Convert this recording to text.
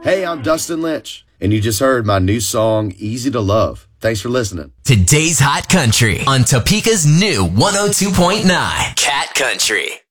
Hey, I'm Dustin Lynch, and you just heard my new song, Easy to Love. Thanks for listening. Today's Hot Country on Topeka's new 102.9 Cat Country.